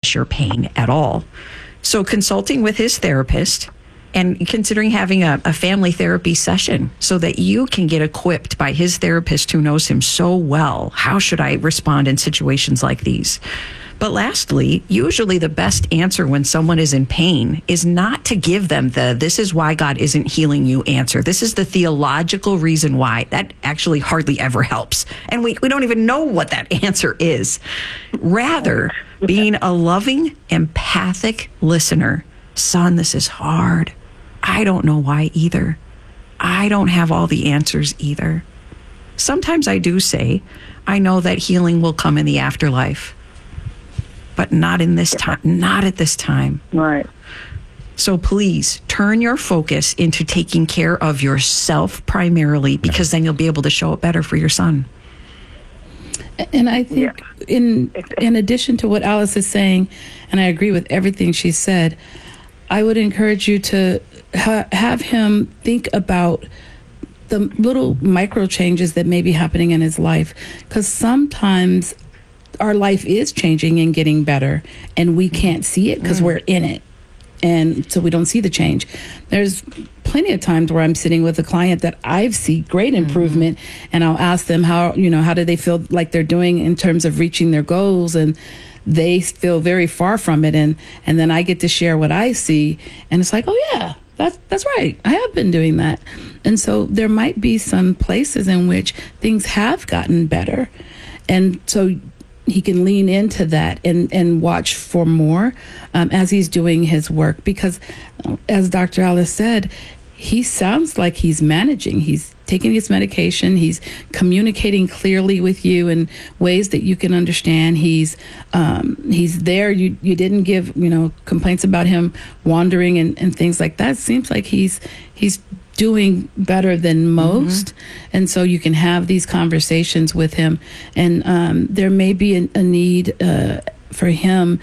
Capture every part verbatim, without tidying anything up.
address your pain at all. So consulting with his therapist and considering having a, a family therapy session so that you can get equipped by his therapist who knows him so well. How should I respond in situations like these? But lastly, usually the best answer when someone is in pain is not to give them the, this is why God isn't healing you answer. This is the theological reason why. That actually hardly ever helps. And we, we don't even know what that answer is. Rather, being a loving, empathic listener. Son, this is hard. I don't know why either. I don't have all the answers either. Sometimes I do say, I know that healing will come in the afterlife, but not in this time, not at this time. Right. So please turn your focus into taking care of yourself primarily, because then you'll be able to show up better for your son. And I think Yeah. in in addition to what Alice is saying, and I agree with everything she said, I would encourage you to ha- have him think about the little micro changes that may be happening in his life. Because sometimes our life is changing and getting better, and we can't see it because mm. we're in it. And so we don't see the change. There's plenty of times where I'm sitting with a client that I see great improvement, mm-hmm. and I'll ask them how, you know, how do they feel like they're doing in terms of reaching their goals, and they feel very far from it. And, and then I get to share what I see, and it's like, oh yeah, that's, that's right. I have been doing that. And so there might be some places in which things have gotten better. And so he can lean into that and, and watch for more um, as he's doing his work. Because as Doctor Alice said, he sounds like he's managing. He's taking his medication. He's communicating clearly with you in ways that you can understand. He's um, he's there. You you didn't give, you know, complaints about him wandering and, and things like that. It seems like he's he's doing better than most. Mm-hmm. And so you can have these conversations with him. And um, there may be a, a need uh, for him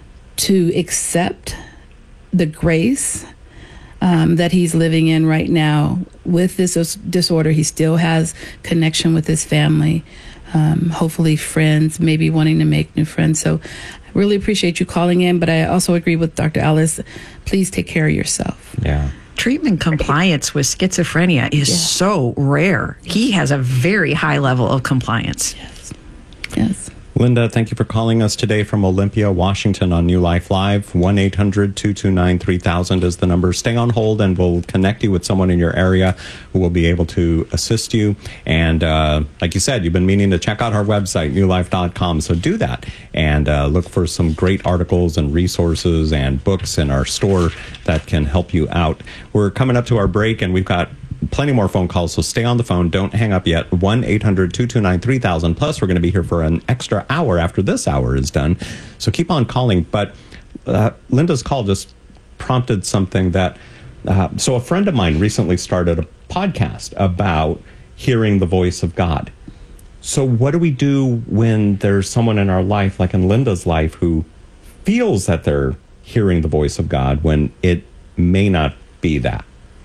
to accept the grace um, that he's living in right now. With this disorder, he still has connection with his family, um, hopefully friends, maybe wanting to make new friends. So I really appreciate you calling in, but I also agree with Doctor Alice. Please take care of yourself. Yeah. Treatment compliance with schizophrenia is yeah. so rare. He has a very high level of compliance. Yes. Yes. Linda, thank you for calling us today from Olympia, Washington on New Life Live. one eight hundred two two nine three thousand is the number. Stay on hold and we'll connect you with someone in your area who will be able to assist you. And uh, like you said, you've been meaning to check out our website, new life dot com. So do that and uh, look for some great articles and resources and books in our store that can help you out. We're coming up to our break and we've got plenty more phone calls, so stay on the phone. Don't hang up yet. one eight hundred two two nine three thousand. Plus, we're going to be here for an extra hour after this hour is done. So keep on calling. But uh, Linda's call just prompted something that... Uh, so a friend of mine recently started a podcast about hearing the voice of God. So what do we do when there's someone in our life, like in Linda's life, who feels that they're hearing the voice of God when it may not be that?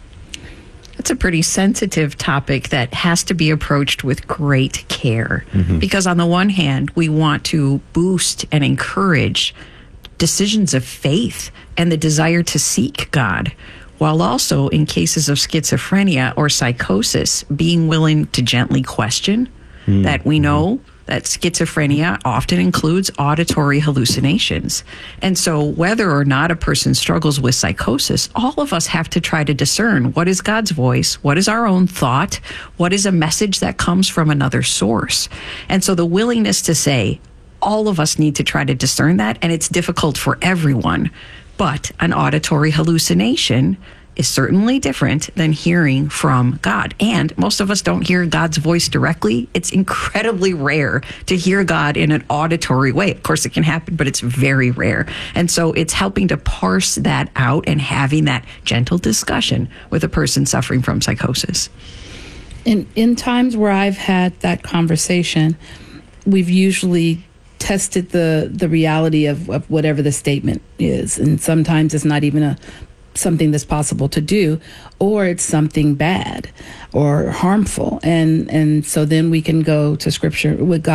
It's a pretty sensitive topic that has to be approached with great care. Mm-hmm. Because on the one hand, we want to boost and encourage decisions of faith and the desire to seek God, while also in cases of schizophrenia or psychosis, being willing to gently question mm-hmm. that we know that schizophrenia often includes auditory hallucinations. And so whether or not a person struggles with psychosis, all of us have to try to discern what is God's voice, what is our own thought, what is a message that comes from another source. And so the willingness to say, all of us need to try to discern that, and it's difficult for everyone. But an auditory hallucination is certainly different than hearing from God. And most of us don't hear God's voice directly. It's incredibly rare to hear God in an auditory way. Of course, it can happen, but it's very rare. And so it's helping to parse that out and having that gentle discussion with a person suffering from psychosis. In, in times where I've had that conversation, we've usually tested the, the reality of, of whatever the statement is. And sometimes it's not even a something that's possible to do, or it's something bad or harmful. And and so then we can go to scripture. Would God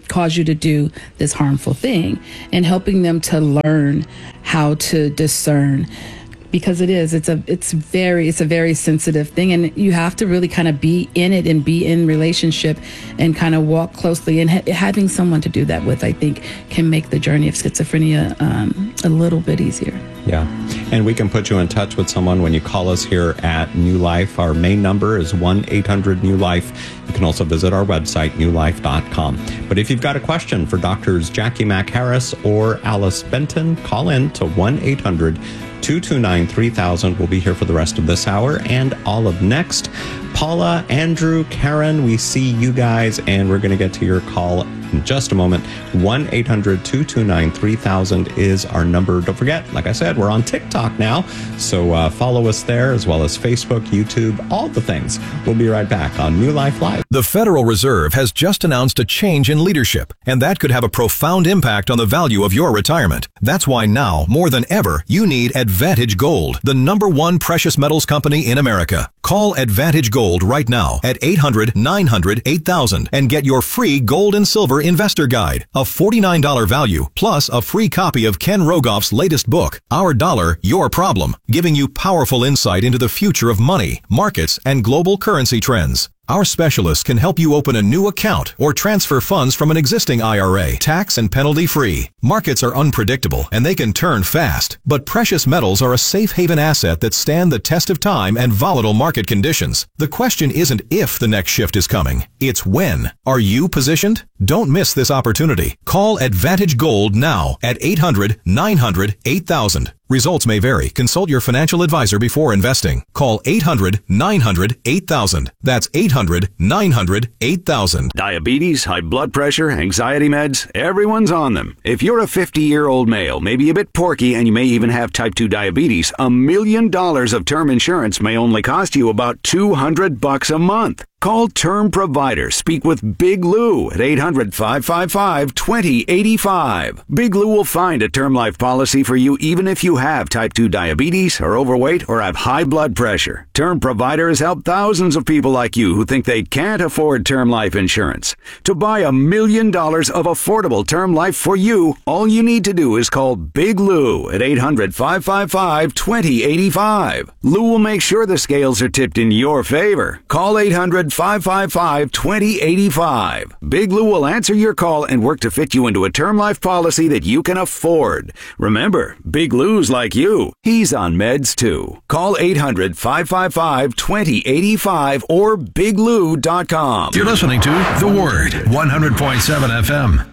cause you to do this harmful thing, and helping them to learn how to discern. Because it is, it's a, it's very, it's a very sensitive thing, and you have to really kind of be in it and be in relationship and kind of walk closely. And ha- having someone to do that with, I think, can make the journey of schizophrenia um, a little bit easier. Yeah, and we can put you in touch with someone when you call us here at New Life. Our main number is one eight hundred new life. You can also visit our website, new life dot com. But if you've got a question for Doctors Jackie Mack Harris or Alice Benton, call in to one eight hundred two two nine three thousand. We'll be here for the rest of this hour and all of next. Paula, Andrew, Karen, we see you guys, and we're going to get to your call in just a moment. one eight hundred two two nine three thousand is our number. Don't forget, like I said, we're on TikTok now, so uh, follow us there, as well as Facebook, YouTube, all the things. We'll be right back on New Life Live. The Federal Reserve has just announced a change in leadership, and that could have a profound impact on the value of your retirement. That's why now, more than ever, you need Advantage Gold, the number one precious metals company in America. Call Advantage Gold right now at eight hundred nine hundred eight thousand and get your free gold and silver investor guide, a forty-nine dollars value, plus a free copy of Ken Rogoff's latest book, Our Dollar, Your Problem, giving you powerful insight into the future of money, markets, and global currency trends. Our specialists can help you open a new account or transfer funds from an existing I R A, tax and penalty free. Markets are unpredictable and they can turn fast, but precious metals are a safe haven asset that stand the test of time and volatile market conditions. The question isn't if the next shift is coming, it's when. Are you positioned? Don't miss this opportunity. Call Advantage Gold now at eight hundred nine hundred eight thousand. Results may vary. Consult your financial advisor before investing. Call eight hundred nine hundred eight thousand. That's eight hundred nine hundred eight thousand. Diabetes, high blood pressure, anxiety meds, everyone's on them. If you're a fifty-year-old male, maybe a bit porky, and you may even have type two diabetes, a million dollars of term insurance may only cost you about two hundred bucks a month. Call Term Provider. Speak with Big Lou at eight hundred five five five two zero eight five. Big Lou will find a term life policy for you even if you have type two diabetes, are overweight, or have high blood pressure. Term Provider has helped thousands of people like you who think they can't afford term life insurance. To buy a million dollars of affordable term life for you, all you need to do is call Big Lou at eight hundred five five five two zero eight five. Lou will make sure the scales are tipped in your favor. Call eight hundred five five five two zero eight five. Big Lou will answer your call and work to fit you into a term life policy that you can afford. Remember, Big Lou's like you. He's on meds too. Call eight hundred five five five two zero eight five or big lou dot com. You're listening to The Word, one hundred point seven F M.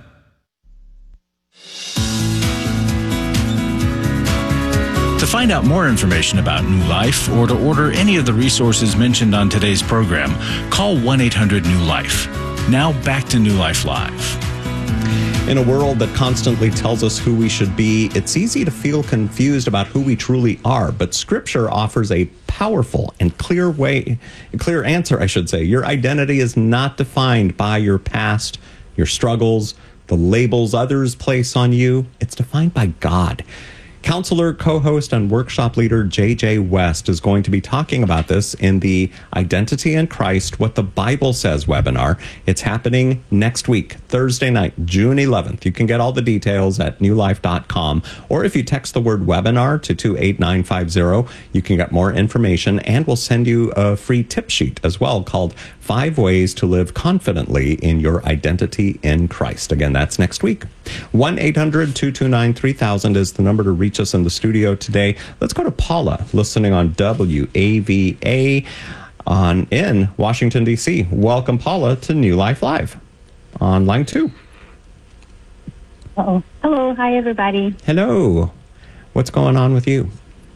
To find out more information about New Life or to order any of the resources mentioned on today's program, call one eight hundred new life. Now back to New Life Live. In a world that constantly tells us who we should be, it's easy to feel confused about who we truly are, but Scripture offers a powerful and clear way, a clear answer, I should say. Your identity is not defined by your past, your struggles, the labels others place on you. It's defined by God. Counselor, co-host, and workshop leader J J West is going to be talking about this in the Identity in Christ, What the Bible Says webinar. It's happening next week, Thursday night, June eleventh. You can get all the details at new life dot com, or if you text the word webinar to two eight nine five zero, you can get more information, and we'll send you a free tip sheet as well called Five Ways to Live Confidently in Your Identity in Christ. Again, that's next week. one eight hundred two two nine three thousand is the number to reach us in the studio today. Let's go to Paula, listening on W A V A on in Washington, D C. Welcome, Paula, to New Life Live on line two. Uh-oh. Hello. Hi, everybody. Hello. What's going on with you?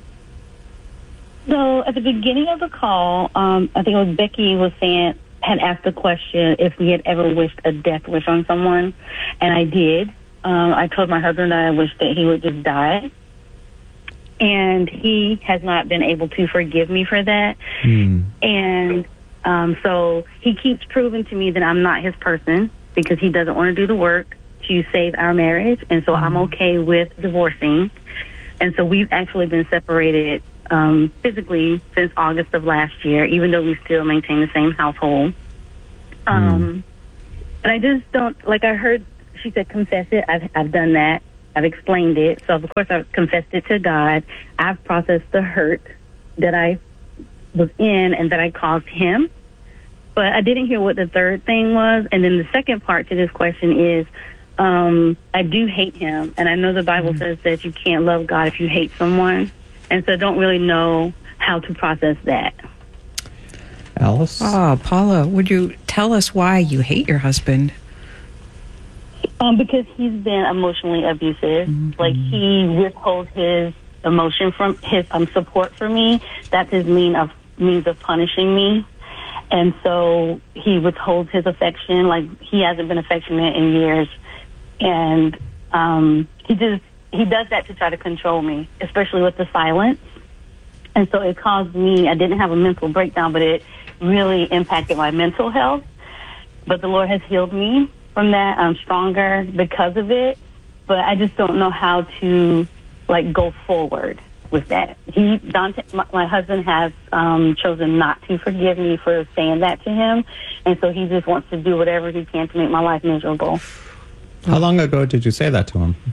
So at the beginning of the call, um, I think it was Becky was saying, had asked the question if we had ever wished a death wish on someone, and I did. Um, I told my husband that I wished that he would just die, and he has not been able to forgive me for that. Mm. And um, so he keeps proving to me that I'm not his person because he doesn't want to do the work to save our marriage, and so mm. I'm okay with divorcing. And so we've actually been separated um, physically since August of last year, even though we still maintain the same household. Um, mm. But I just don't, like I heard, she said, confess it. I've, I've done that. I've explained it. So, of course, I've confessed it to God. I've processed the hurt that I was in and that I caused him. But I didn't hear what the third thing was. And then the second part to this question is, um, I do hate him. And I know the Bible mm-hmm. says that you can't love God if you hate someone. And so I don't really know how to process that. Alice? Oh, Paula, would you tell us why you hate your husband? Um, because he's been emotionally abusive. Mm-hmm. Like, he withholds his emotion from his um, support for me. That's his mean of means of punishing me. And so he withholds his affection. Like, he hasn't been affectionate in years. And um, he just, he does that to try to control me, especially with the silence. And so it caused me, I didn't have a mental breakdown, but it really impacted my mental health. But the Lord has healed me from that. I'm stronger because of it. But I just don't know how to, like, go forward with that. He, Dante, my, my husband has um, chosen not to forgive me for saying that to him. And so he just wants to do whatever he can to make my life miserable. How long ago did you say that to him?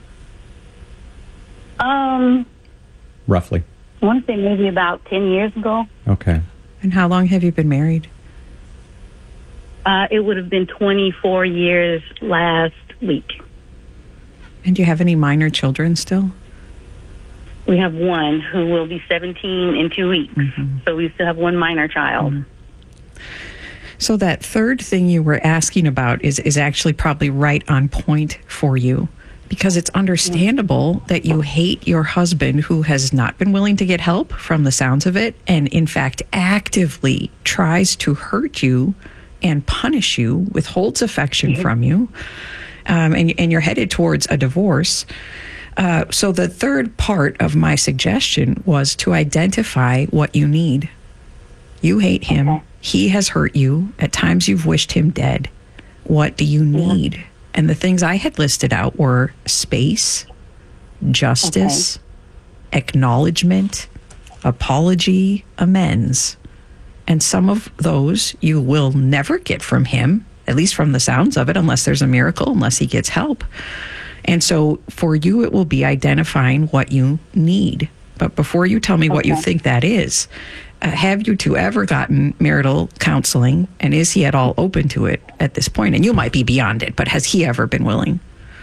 Um, Roughly. I want to say maybe about ten years ago. Okay. And how long have you been married? Uh, it would have been twenty-four years last week. And do you have any minor children still? We have one who will be seventeen in two weeks. Mm-hmm. So we still have one minor child. Mm-hmm. So that third thing you were asking about is, is actually probably right on point for you, because it's understandable that you hate your husband who has not been willing to get help from the sounds of it, and in fact actively tries to hurt you and punish you, withholds affection mm-hmm. from you, um, and, and you're headed towards a divorce. Uh, so the third part of my suggestion was to identify what you need. You hate him. Okay. He has hurt you. At times you've wished him dead. What do you need? Yeah. And the things I had listed out were space, justice, okay. acknowledgement, apology, amends. And some of those you will never get from him, at least from the sounds of it, unless there's a miracle, unless he gets help. And so for you, it will be identifying what you need. But before you tell me okay. what you think that is, uh, have you two ever gotten marital counseling? And is he at all open to it at this point? And you might be beyond it, but has he ever been willing?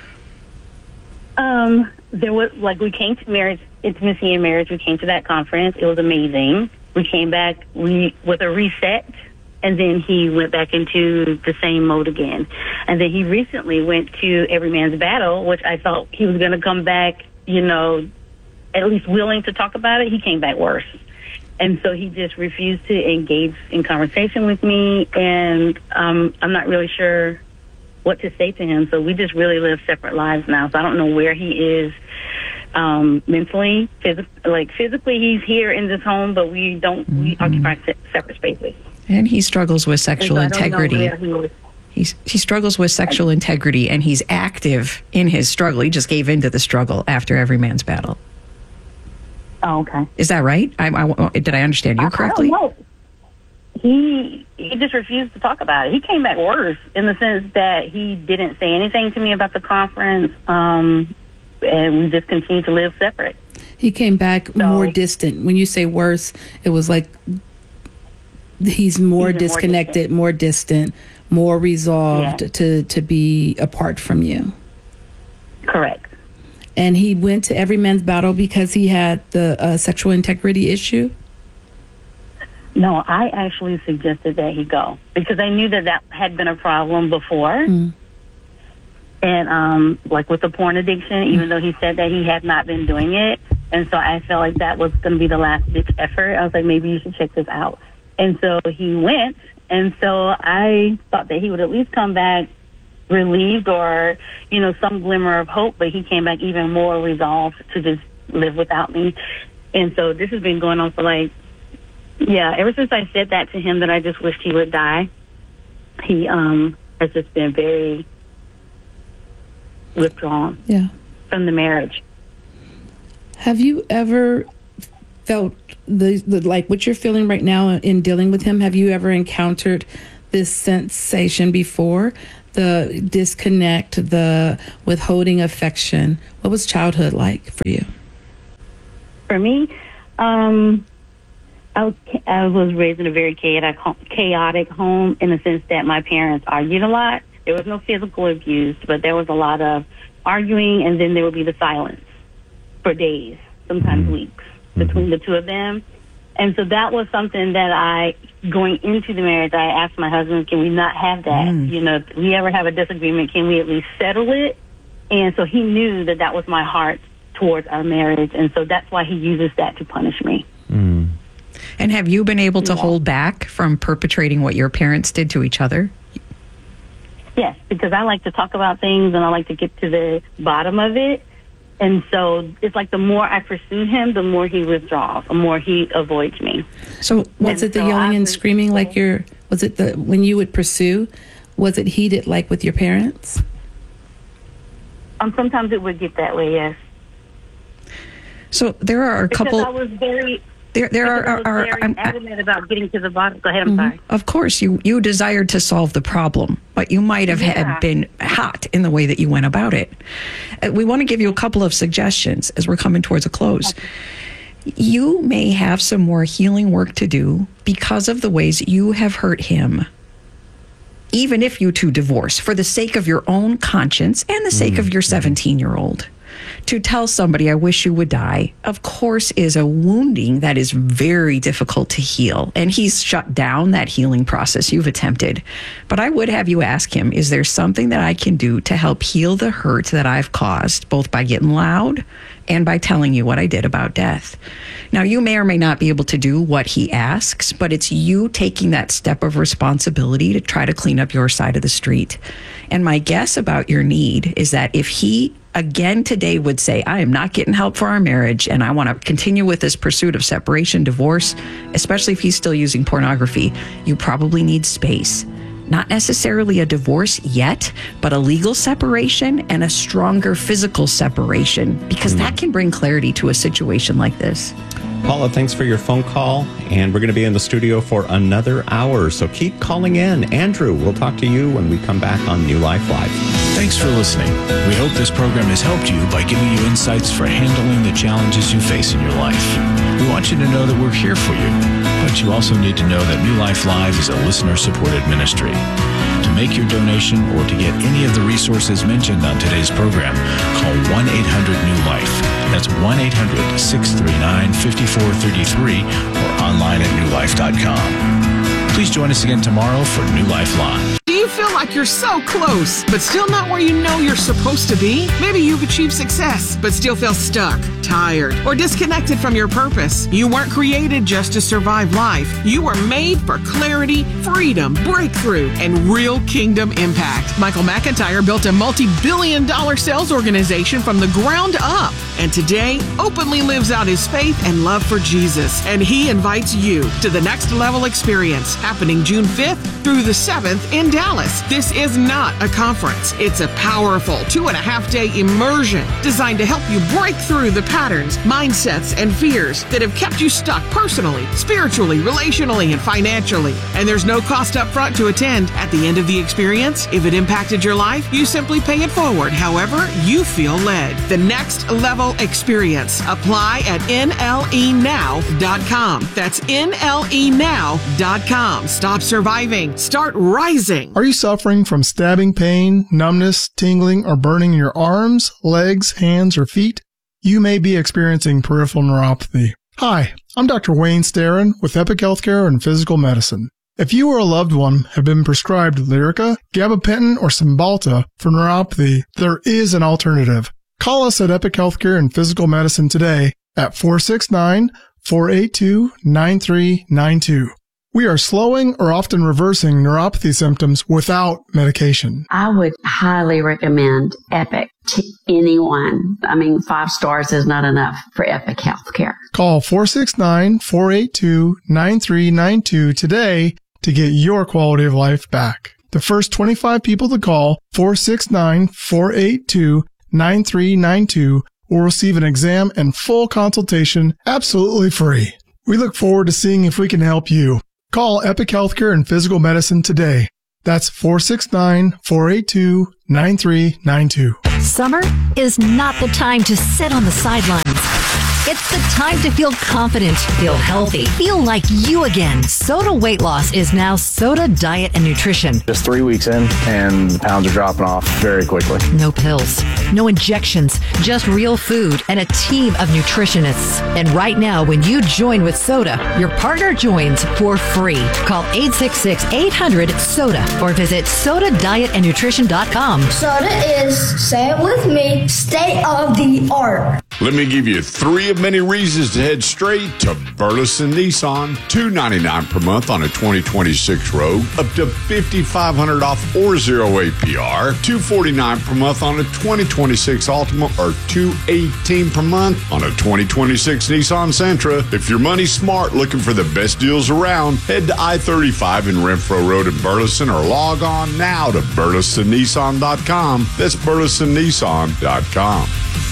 Um, there was, like, we came to marriage, intimacy and marriage. We came to that conference. It was amazing. We came back we, with a reset, and then he went back into the same mode again. And then he recently went to Every Man's Battle, which I thought he was going to come back, you know, at least willing to talk about it. He came back worse. And so he just refused to engage in conversation with me, and um, I'm not really sure what to say to him. So we just really live separate lives now. So I don't know where he is um, mentally, phys- like physically he's here in this home, but we don't, mm-hmm. we occupy se- separate spaces. And he struggles with sexual so integrity. He, He's, he struggles with sexual integrity, and he's active in his struggle. He just gave into the struggle after Every Man's Battle. Oh, okay. Is that right? I, I, did I understand you correctly? I don't know. He he just refused to talk about it. He came back worse in the sense that he didn't say anything to me about the conference, um, and we just continued to live separate. He came back so, more distant. When you say worse, it was like he's more he's disconnected, more distant, more, distant, more resolved yeah. to, to be apart from you. Correct. And he went to Every Man's Battle because he had the uh, sexual integrity issue? No, I actually suggested that he go because I knew that that had been a problem before. Mm. And, um, like with the porn addiction, mm. even though he said that he had not been doing it. And so I felt like that was going to be the last-ditch effort. I was like, maybe you should check this out. And so he went. And so I thought that he would at least come back relieved or, you know, some glimmer of hope, but he came back even more resolved to just live without me. And so this has been going on for like, yeah, ever since I said that to him that I just wished he would die, he um has just been very withdrawn yeah. from the marriage. Have you ever felt the, the like what you're feeling right now in dealing with him? Have you ever encountered this sensation before the disconnect, the withholding affection. What was childhood like for you? For me, um, I was, I was raised in a very chaotic, chaotic home in the sense that my parents argued a lot. There was no physical abuse, but there was a lot of arguing, and then there would be the silence for days, sometimes mm-hmm. weeks, between mm-hmm. the two of them. And so that was something that I, going into the marriage, I asked my husband, can we not have that? Mm. You know, if we ever have a disagreement, can we at least settle it? And so he knew that that was my heart towards our marriage, and so that's why he uses that to punish me. Mm. And have you been able to yeah. hold back from perpetrating what your parents did to each other? Yes, because I like to talk about things, and I like to get to the bottom of it. And so it's like the more I pursue him, the more he withdraws, the more he avoids me. So was and it the so yelling I and screaming like your, was it the, when you would pursue, was it heated like with your parents? Um, sometimes it would get that way, yes. So there are a because couple. I was very. There, there are. I was are, very are I'm, adamant about getting to the bottom. Go ahead. I'm mm-hmm. sorry. Of course, you you desired to solve the problem, but you might have yeah. had been hot in the way that you went about it. Uh, we want to give you a couple of suggestions as we're coming towards a close. Okay. You may have some more healing work to do because of the ways you have hurt him. Even if you two divorce, for the sake of your own conscience and the sake mm-hmm. of your seventeen-year-old. To tell somebody, I wish you would die, of course, is a wounding that is very difficult to heal. And he's shut down that healing process you've attempted. But I would have you ask him, is there something that I can do to help heal the hurt that I've caused, both by getting loud and by telling you what I did about death? Now, you may or may not be able to do what he asks, but it's you taking that step of responsibility to try to clean up your side of the street. And my guess about your need is that if he again today would say, I am not getting help for our marriage, and I want to continue with this pursuit of separation, divorce, especially if he's still using pornography, you probably need space. Not necessarily a divorce yet, but a legal separation and a stronger physical separation, because that can bring clarity to a situation like this. Paula, thanks for your phone call, and we're going to be in the studio for another hour, so keep calling in. Andrew, we'll talk to you when we come back on New Life Live. Thanks for listening. We hope this program has helped you by giving you insights for handling the challenges you face in your life. We want you to know that we're here for you, but you also need to know that New Life Live is a listener-supported ministry. To make your donation or to get any of the resources mentioned on today's program, call one eight hundred new life. That's one eight hundred, six three nine, five four three three or online at new life dot com. Please join us again tomorrow for New Life Live. Do you feel like you're so close, but still not where you know you're supposed to be? Maybe you've achieved success, but still feel stuck, tired, or disconnected from your purpose. You weren't created just to survive life. You were made for clarity, freedom, breakthrough, and real kingdom impact. Michael McIntyre built a multi-billion dollar sales organization from the ground up, and today openly lives out his faith and love for Jesus. And he invites you to the Next Level Experience, happening June fifth through the seventh in Dallas. This is not a conference. It's a powerful two and a half day immersion designed to help you break through the patterns, mindsets, and fears that have kept you stuck personally, spiritually, relationally, and financially. And there's no cost up front to attend. At the end of the experience, if it impacted your life, you simply pay it forward however you feel led. The Next Level Experience. Apply at N L E now dot com. That's N L E now dot com. Stop surviving. Start rising. Are you suffering from stabbing pain, numbness, tingling, or burning in your arms, legs, hands, or feet? You may be experiencing peripheral neuropathy. Hi, I'm Doctor Wayne Starron with Epic Healthcare and Physical Medicine. If you or a loved one have been prescribed Lyrica, gabapentin, or Cymbalta for neuropathy, there is an alternative. Call us at Epic Healthcare and Physical Medicine today at four six nine, four eight two, nine three nine two. We are slowing or often reversing neuropathy symptoms without medication. I would highly recommend Epic to anyone. I mean, five stars is not enough for Epic Healthcare. Call four six nine, four eight two, nine three nine two today to get your quality of life back. The first twenty-five people to call four six nine, four eight two, nine three nine two will receive an exam and full consultation absolutely free. We look forward to seeing if we can help you. Call Epic Healthcare and Physical Medicine today. That's four six nine, four eight two, nine three nine two. Summer is not the time to sit on the sidelines. It's the time to feel confident, feel healthy, feel like you again. Soda Weight Loss is now Soda Diet and Nutrition. Just three weeks in, and the pounds are dropping off very quickly. No pills, no injections, just real food and a team of nutritionists. And right now, when you join with Soda, your partner joins for free. Call eight six six, eight hundred, SODA or visit soda diet and nutrition dot com. Soda is, say it with me, state of the art. Let me give you three of many reasons to head straight to Burleson Nissan. two hundred ninety-nine dollars per month on a twenty twenty-six Rogue, up to five thousand five hundred dollars off or zero A P R. two hundred forty-nine dollars per month on a twenty twenty-six Altima, or two hundred eighteen dollars per month on a twenty twenty-six Nissan Sentra. If you're money smart looking for the best deals around, head to I thirty-five in Renfro Road in Burleson or log on now to burleson nissan dot com. That's burleson nissan dot com.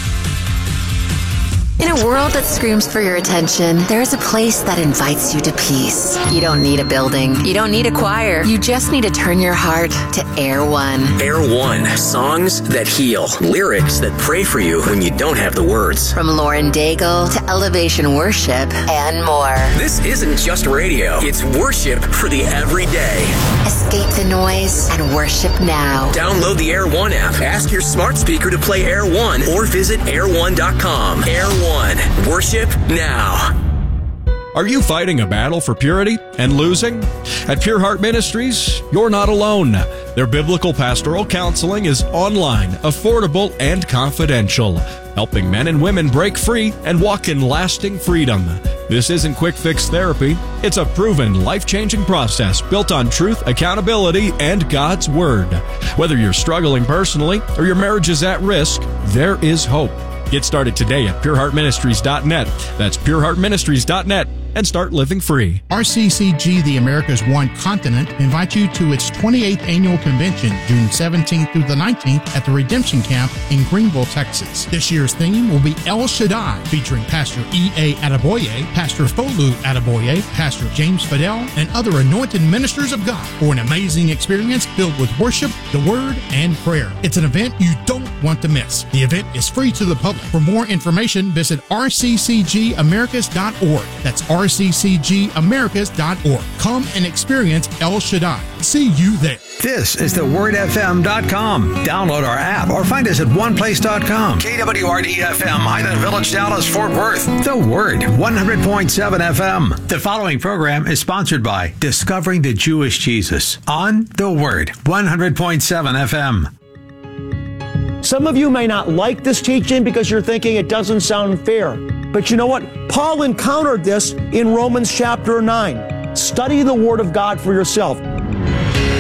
In a world that screams for your attention, there is a place that invites you to peace. You don't need a building. You don't need a choir. You just need to turn your heart to Air One. Air One. Songs that heal. Lyrics that pray for you when you don't have the words. From Lauren Daigle to Elevation Worship and more. This isn't just radio. It's worship for the everyday. Escape the noise and worship now. Download the Air One app. Ask your smart speaker to play Air One or visit air one dot com. Air One. Worship now. Are you fighting a battle for purity and losing? At Pure Heart Ministries, you're not alone. Their biblical pastoral counseling is online, affordable, and confidential, helping men and women break free and walk in lasting freedom. This isn't quick fix therapy. It's a proven, life-changing process built on truth, accountability, and God's Word. Whether you're struggling personally or your marriage is at risk, there is hope. Get started today at pure heart ministries dot net. That's pure heart ministries dot net. And start living free. R C C G, the America's One Continent, invites you to its twenty-eighth annual convention, June seventeenth through the nineteenth at the Redemption Camp in Greenville, Texas. This year's theme will be El Shaddai, featuring Pastor E A Adeboye, Pastor Folu Adeboye, Pastor James Fidel, and other anointed ministers of God for an amazing experience filled with worship, the Word, and prayer. It's an event you don't want to miss. The event is free to the public. For more information, visit r c c g americas dot org. That's r c c g americas dot org. Come and experience El Shaddai. See you there. This is the word f m dot com. Download our app or find us at one place dot com. K W R D F M, Highland Village, Dallas, Fort Worth. The Word, one hundred point seven F M. The following program is sponsored by Discovering the Jewish Jesus on The Word, one hundred point seven F M. Some of you may not like this teaching because you're thinking it doesn't sound fair. But you know what? Paul encountered this in Romans chapter nine. Study the Word of God for yourself.